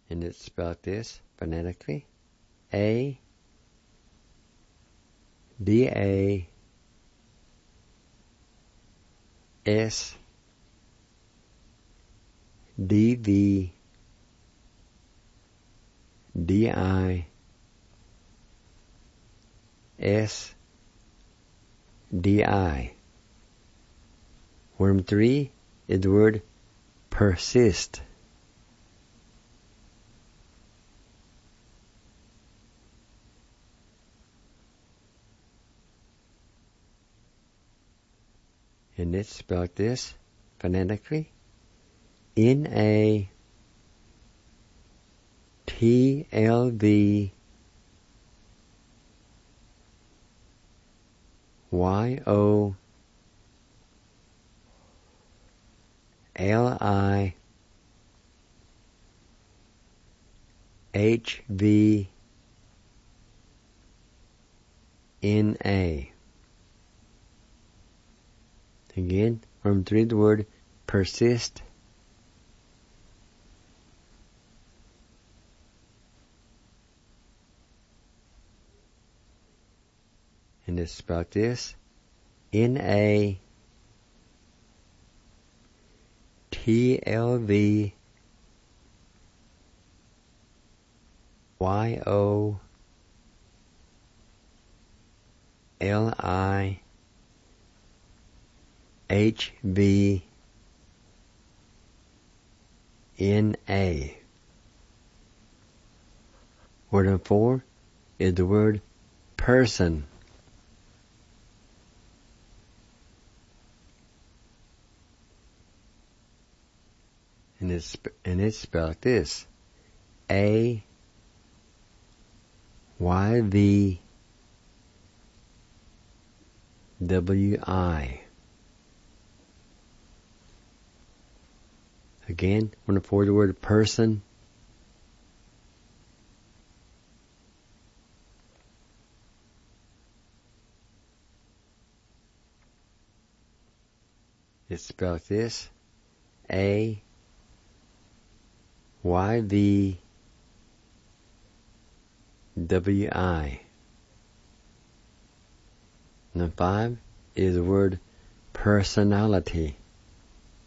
And it's spelled this phonetically. A D A S D V D I S D I. Word number 3 is the word persist. And it's spelled this phonetically. T-L-V-Y-O-L-I-H-V-N-A. Again, from 3 the word persist. And it's spelled this N-A-T-L-V-Y-O-L-I-H-V-N-A. Word number 4 is the word person. And it's spelled this A-Y-V-W-I. Again, word number 4 is the word person. It's spelled this A-Y-V-W-I. Number 5 is the word personality.